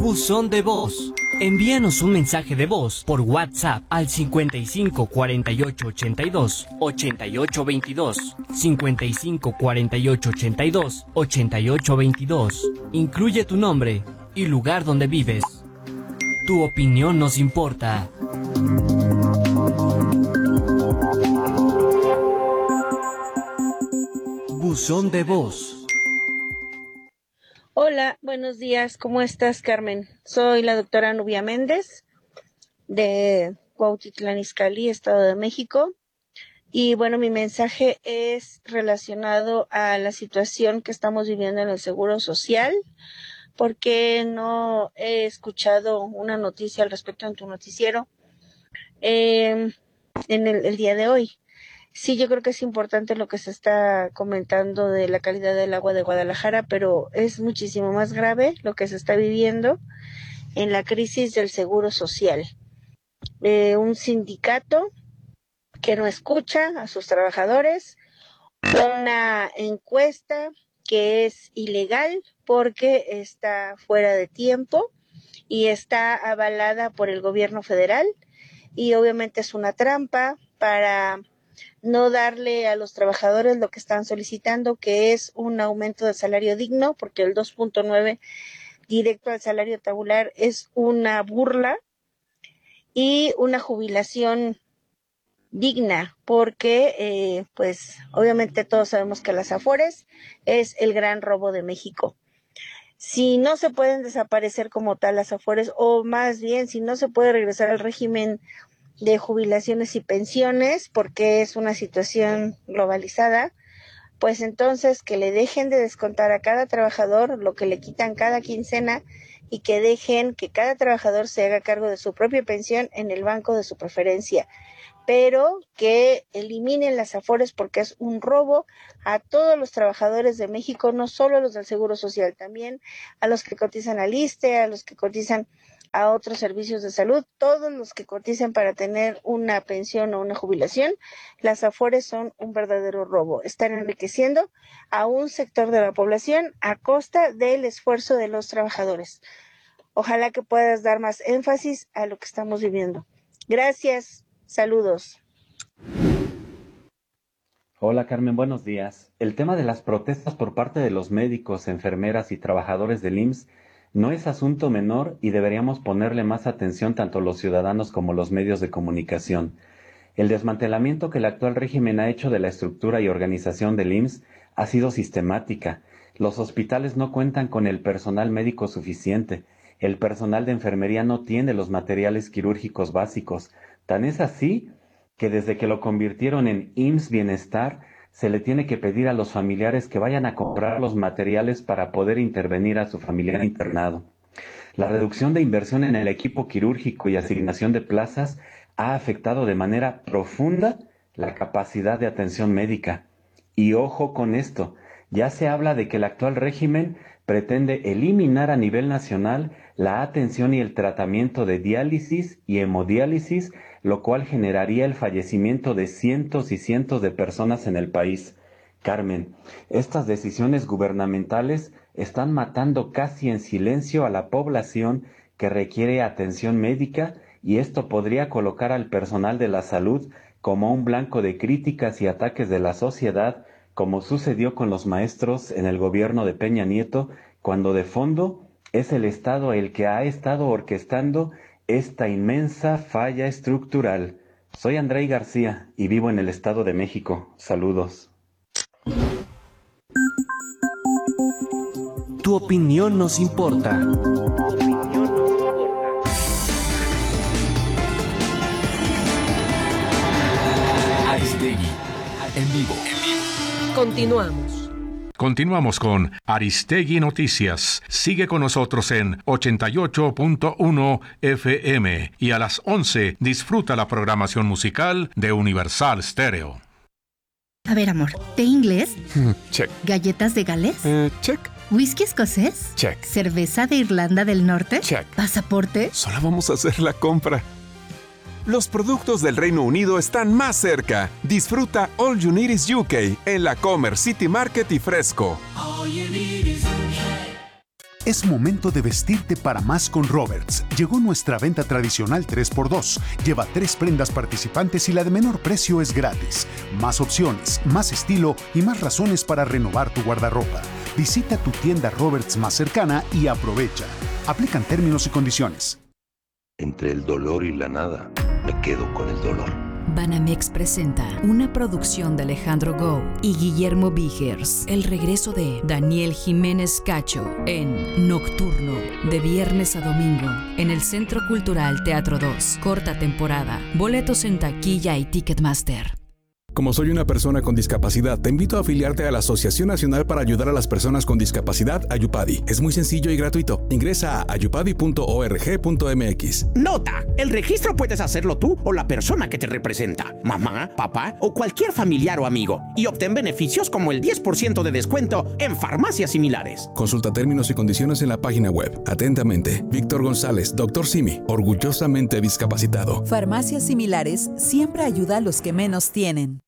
Buzón de voz. Envíanos un mensaje de voz por WhatsApp al 55 48 82 88 22. 55 48 82 88 22. Incluye tu nombre y lugar donde vives. Tu opinión nos importa. Buzón de voz. Hola, buenos días, ¿cómo estás, Carmen? Soy la doctora Nubia Méndez de Cuautitlán Izcalli, Estado de México. Y bueno, mi mensaje es relacionado a la situación que estamos viviendo en el Seguro Social, porque no he escuchado una noticia al respecto en tu noticiero en el día de hoy. Sí, yo creo que es importante lo que se está comentando de la calidad del agua de Guadalajara, pero es muchísimo más grave lo que se está viviendo en la crisis del Seguro Social. Un sindicato que no escucha a sus trabajadores, una encuesta que es ilegal porque está fuera de tiempo y está avalada por el gobierno federal, y obviamente es una trampa para no darle a los trabajadores lo que están solicitando, que es un aumento de salario digno, porque el 2.9 directo al salario tabular es una burla, y una jubilación digna, porque pues obviamente todos sabemos que las Afores es el gran robo de México. Si no se pueden desaparecer como tal las Afores, o más bien si no se puede regresar al régimen de jubilaciones y pensiones, porque es una situación globalizada, pues entonces que le dejen de descontar a cada trabajador lo que le quitan cada quincena, y que dejen que cada trabajador se haga cargo de su propia pensión en el banco de su preferencia, pero que eliminen las Afores, porque es un robo a todos los trabajadores de México, no solo a los del Seguro Social, también a los que cotizan al ISSSTE, a los que cotizan a otros servicios de salud, todos los que cotizan para tener una pensión o una jubilación. Las Afores son un verdadero robo. Están enriqueciendo a un sector de la población a costa del esfuerzo de los trabajadores. Ojalá que puedas dar más énfasis a lo que estamos viviendo. Gracias. Saludos. Hola Carmen, buenos días. El tema de las protestas por parte de los médicos, enfermeras y trabajadores del IMSS no es asunto menor, y deberíamos ponerle más atención tanto los ciudadanos como los medios de comunicación. El desmantelamiento que el actual régimen ha hecho de la estructura y organización del IMSS ha sido sistemática. Los hospitales no cuentan con el personal médico suficiente. El personal de enfermería no tiene los materiales quirúrgicos básicos. Tan es así que desde que lo convirtieron en IMSS Bienestar, se le tiene que pedir a los familiares que vayan a comprar los materiales para poder intervenir a su familiar internado. La reducción de inversión en el equipo quirúrgico y asignación de plazas ha afectado de manera profunda la capacidad de atención médica. Y ojo con esto, ya se habla de que el actual régimen pretende eliminar a nivel nacional la atención y el tratamiento de diálisis y hemodiálisis, lo cual generaría el fallecimiento de cientos y cientos de personas en el país. Carmen, estas decisiones gubernamentales están matando casi en silencio a la población que requiere atención médica, y esto podría colocar al personal de la salud como un blanco de críticas y ataques de la sociedad, como sucedió con los maestros en el gobierno de Peña Nieto, cuando de fondo es el Estado el que ha estado orquestando esta inmensa falla estructural. Soy Andrei García y vivo en el Estado de México. Saludos. Tu opinión nos importa. Aristegui, en vivo. Continuamos con Aristegui Noticias. Sigue con nosotros en 88.1 FM y a las 11 disfruta la programación musical de Universal Stereo. A ver, amor, ¿té inglés? Check. ¿Galletas de Gales? Check. ¿Whisky escocés? Check. ¿Cerveza de Irlanda del Norte? Check. ¿Pasaporte? Solo vamos a hacer la compra. Los productos del Reino Unido están más cerca. Disfruta All You Need Is UK en la Commerce City Market y Fresco. Es momento de vestirte para más con Roberts. Llegó nuestra venta tradicional 3x2. Lleva 3 prendas participantes y la de menor precio es gratis. Más opciones, más estilo y más razones para renovar tu guardarropa. Visita tu tienda Roberts más cercana y aprovecha. Aplican términos y condiciones. Entre el dolor y la nada, me quedo con el dolor. Banamex presenta una producción de Alejandro Gou y Guillermo Vigers. El regreso de Daniel Jiménez Cacho en Nocturno, de viernes a domingo, en el Centro Cultural Teatro 2. Corta temporada. Boletos en taquilla y Ticketmaster. Como soy una persona con discapacidad, te invito a afiliarte a la Asociación Nacional para Ayudar a las Personas con Discapacidad, Ayupadi. Es muy sencillo y gratuito. Ingresa a ayupadi.org.mx. Nota: el registro puedes hacerlo tú o la persona que te representa, mamá, papá o cualquier familiar o amigo, y obtén beneficios como el 10% de descuento en farmacias similares. Consulta términos y condiciones en la página web. Atentamente, Víctor González, Dr. Simi, orgullosamente discapacitado. Farmacias Similares siempre ayuda a los que menos tienen.